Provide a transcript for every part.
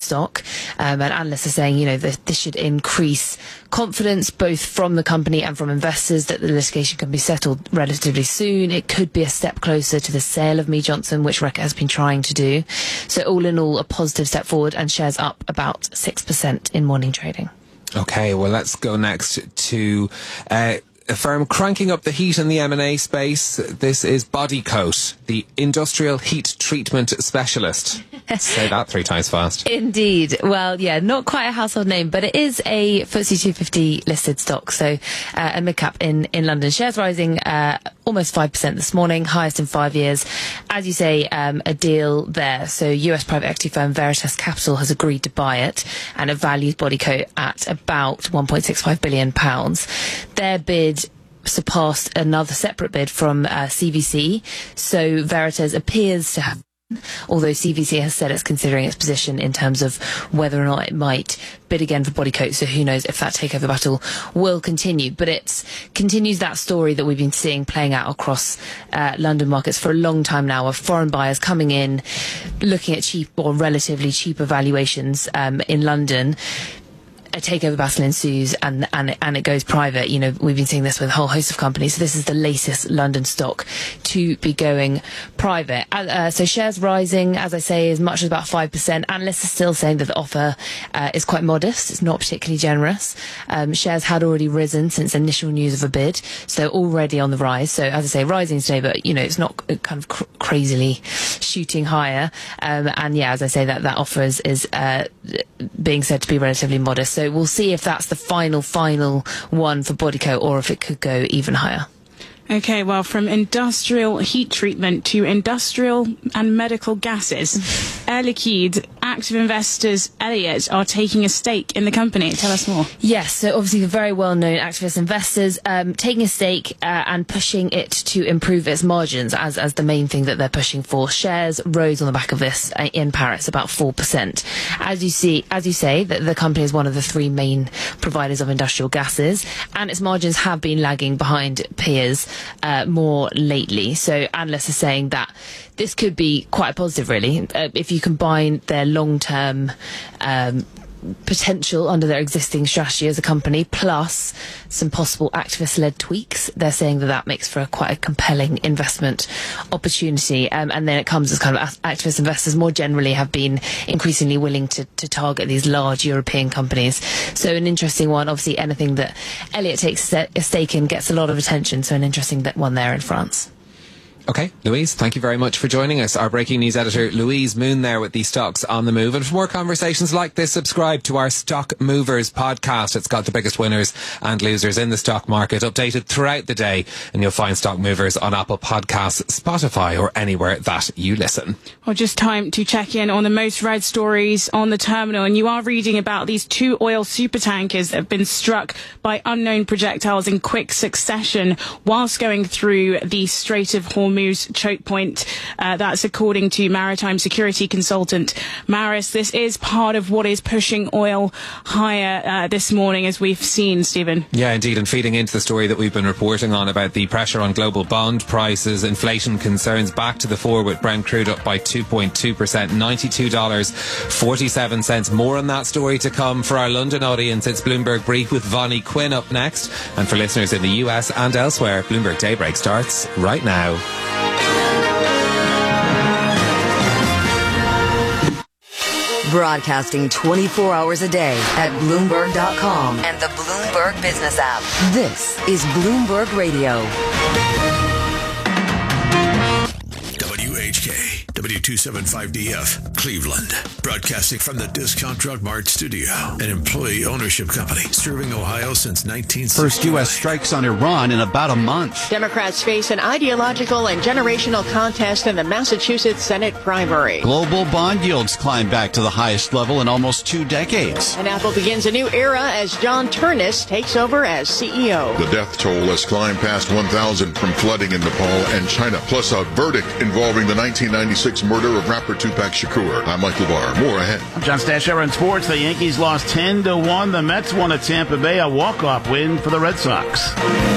stock. And analysts are saying, that this should increase confidence both from the company and from investors that the litigation can be settled relatively soon. It could be a step closer to the sale of Mead Johnson, which Reckitt has been trying to do. So all in all, a positive step forward, and shares up about 6% in morning trading. Okay, well, let's go next to a firm cranking up the heat in the M&A space. This is Bodycote, the industrial heat treatment specialist. Say that 3 times fast. Indeed. Well, yeah, not quite a household name, but it is a FTSE 250 listed stock. So a mid-cap in London. Shares rising almost 5% this morning, highest in 5 years. As you say, a deal there. So US private equity firm Veritas Capital has agreed to buy it, and it values Bodycote at about £1.65 billion. Their bid surpassed another separate bid from CVC. So Veritas appears to have, although CVC has said it's considering its position in terms of whether or not it might bid again for Bodycote. So who knows if that takeover battle will continue. But it continues that story that we've been seeing playing out across London markets for a long time now, of foreign buyers coming in, looking at cheap or relatively cheaper valuations in London. A takeover battle ensues and it goes private. We've been seeing this with a whole host of companies. So this is the latest London stock to be going private. So shares rising, as I say, as much as about 5%. Analysts are still saying that the offer is quite modest. It's not particularly generous. Shares had already risen since initial news of a bid, so already on the rise. So as I say, rising today, but it's not kind of crazily shooting higher. And yeah, as I say, that offer is being said to be relatively modest. So we'll see if that's the final one for Bodycote, or if it could go even higher. Okay, well, from industrial heat treatment to industrial and medical gases, Air Liquide active investors Elliott are taking a stake in the company. Tell us more. Yes, so obviously the very well-known activist investors taking a stake and pushing it to improve its margins as the main thing that they're pushing for. Shares rose on the back of this in Paris, about 4%. As you say, that the company is one of the 3 main providers of industrial gases, and its margins have been lagging behind peers more lately. So analysts are saying that this could be quite positive, really, if you combine their long-term potential under their existing strategy as a company, plus some possible activist-led tweaks. They're saying that makes for quite a compelling investment opportunity. And then it comes as kind of activist investors more generally have been increasingly willing to target these large European companies. So an interesting one. Obviously, anything that Elliott takes a stake in gets a lot of attention. So an interesting one there in France. Okay, Louise, thank you very much for joining us. Our breaking news editor, Louise Moon, there with the stocks on the move. And for more conversations like this, subscribe to our Stock Movers podcast. It's got the biggest winners and losers in the stock market, updated throughout the day. And you'll find Stock Movers on Apple Podcasts, Spotify, or anywhere that you listen. Well, just time to check in on the most read stories on the terminal. And you are reading about these 2 oil supertankers that have been struck by unknown projectiles in quick succession whilst going through the Strait of Hormuz choke point. That's according to maritime security consultant Maris. This is part of what is pushing oil higher this morning, as we've seen, Stephen. Yeah, indeed, and feeding into the story that we've been reporting on about the pressure on global bond prices, inflation concerns back to the fore, with Brent crude up by 2.2%, $92.47. More on that story to come. For our London audience, it's Bloomberg Brief with Vonnie Quinn up next. And for listeners in the US and elsewhere, Bloomberg Daybreak starts right now. Broadcasting 24 hours a day at Bloomberg.com and the Bloomberg Business app. This is Bloomberg Radio. WHK, W275DF, Cleveland. Broadcasting from the Discount Drug Mart studio, an employee ownership company serving Ohio since 1960. First U.S. strikes on Iran in about a month. Democrats face an ideological and generational contest in the Massachusetts Senate primary. Global bond yields climb back to the highest level in almost 2 decades. And Apple begins a new era as John Turnus takes over as CEO. The death toll has climbed past 1,000 from flooding in Nepal and China, plus a verdict involving the 1996 murder of rapper Tupac Shakur. I'm Mike LeVar. More ahead. I'm John Stashower in sports. The Yankees lost 10-1. The Mets won at Tampa Bay, a walk-off win for the Red Sox.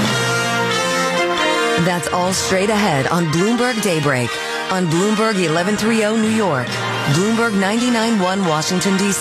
That's all straight ahead on Bloomberg Daybreak on Bloomberg 1130 New York, Bloomberg 99.1 Washington, D.C.